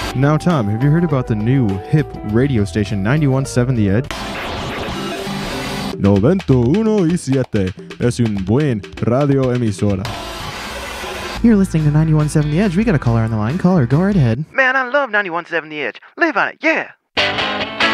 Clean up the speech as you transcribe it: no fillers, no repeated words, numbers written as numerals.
Now, Tom, have you heard about the new hip radio station 91.7 The Edge? 91.7 es un buen radio emisora. You're listening to 91.7 The Edge. We got a caller on the line. Caller, go right ahead. Man, I love 91.7 The Edge. Live on it, yeah.